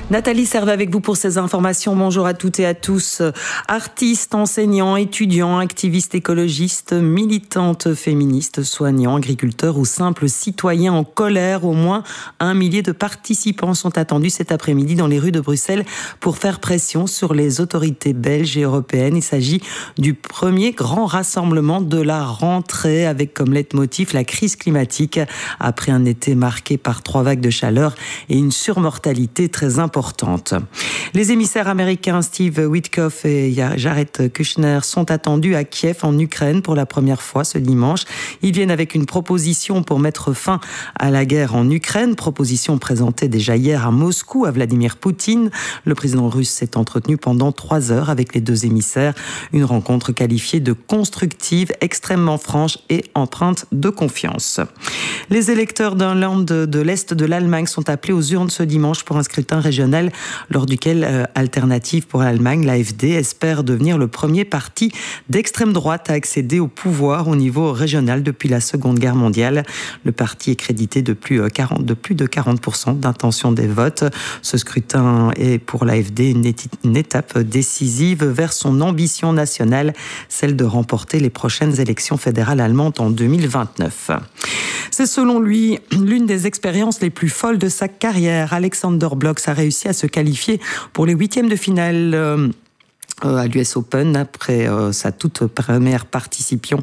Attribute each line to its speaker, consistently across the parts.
Speaker 1: Nathalie Servet avec vous pour ces informations. Bonjour à toutes et à tous. Artistes, enseignants, étudiants, activistes écologistes, militantes féministes, soignants, agriculteurs ou simples citoyens en colère. Au moins 1 millier de participants sont attendus cet après-midi dans les rues de Bruxelles pour faire pression sur les autorités belges et européennes. Il s'agit du premier grand rassemblement de la rentrée avec comme leitmotiv la crise climatique après un été marqué par 3 vagues de chaleur et une surmortalité très importante. Les émissaires américains Steve Witkoff et Jared Kushner sont attendus à Kiev en Ukraine pour la première fois ce dimanche. Ils viennent avec une proposition pour mettre fin à la guerre en Ukraine, proposition présentée déjà hier à Moscou à Vladimir Poutine. Le président russe s'est entretenu pendant 3 heures avec les 2 émissaires, une rencontre qualifiée de constructive, extrêmement franche et empreinte de confiance. Les électeurs d'un land de l'Est de l'Allemagne sont appelés aux urnes ce dimanche pour un scrutin régional lors duquel Alternative pour l'Allemagne, l'AfD, espère devenir le premier parti d'extrême droite à accéder au pouvoir au niveau régional depuis la Seconde Guerre mondiale. Le parti est crédité de plus de 40% d'intention des votes. Ce scrutin est pour l'AfD une étape décisive vers son ambition nationale, celle de remporter les prochaines élections fédérales allemandes en 2029. C'est selon lui l'une des expériences les plus folles de sa carrière. Alexander Blok a réussi à se qualifier pour les 8e de finale à l'US Open après sa toute première participation.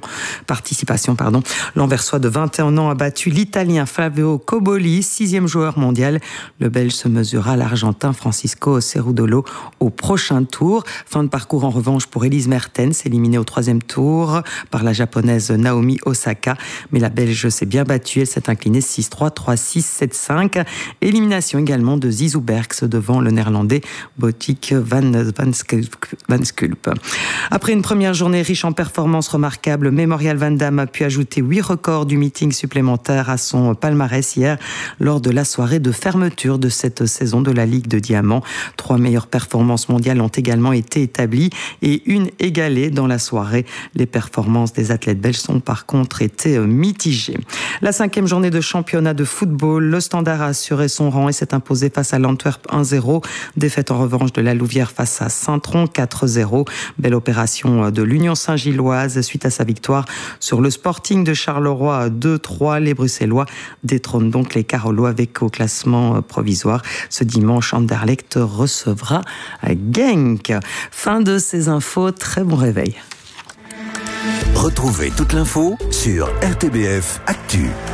Speaker 1: L'Anversois de 21 ans a battu l'Italien Flavio Cobolli, 6e joueur mondial. Le Belge se mesurera à l'Argentin Francisco Cerudolo au prochain tour. Fin de parcours en revanche pour Elise Mertens, éliminée au 3e tour par la Japonaise Naomi Osaka. Mais la Belge s'est bien battue, elle s'est inclinée 6-3, 3-6, 7-5. Élimination également de Zizou Berks devant le Néerlandais Botik van Sculp. Après une première journée riche en performances remarquables, Memorial Van Damme a pu ajouter 8 records du meeting supplémentaire à son palmarès hier lors de la soirée de fermeture de cette saison de la Ligue de Diamant. 3 meilleures performances mondiales ont également été établies et une égalée dans la soirée. Les performances des athlètes belges sont par contre été mitigées. La 5e journée de championnat de football, le Standard a assuré son rang et s'est imposé face à l'Antwerp 1-0. Défaite en revanche de la Louvière face à Saint-Tron 4-0. Belle opération de l'Union Saint-Gilloise suite à sa victoire sur le Sporting de Charleroi 2-3. Les Bruxellois détrônent donc les Carolo avec au classement provisoire. Ce dimanche, Anderlecht recevra Genk. Fin de ces infos. Très bon réveil.
Speaker 2: Retrouvez toute l'info sur RTBF Actu.